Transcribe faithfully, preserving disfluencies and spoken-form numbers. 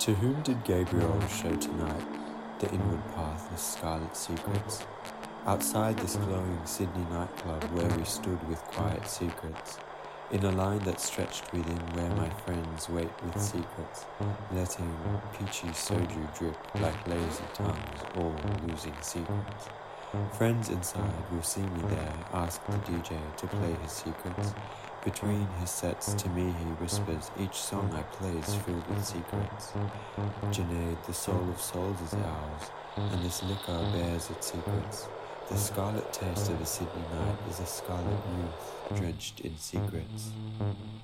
To whom did Gabriel show tonight the inward path with scarlet secrets? Outside this glowing Sydney nightclub where we stood with quiet secrets, in a line that stretched within where my friends wait with secrets, letting peachy soju drip like lazy tongues, all losing secrets. Friends inside will see me there, ask the D J to play his secrets. Between his sets to me he whispers, each song I play is filled with secrets. Junaid, the soul of souls is ours, and this liquor bears its secrets. The scarlet taste of a Sydney night is a scarlet youth drenched in secrets.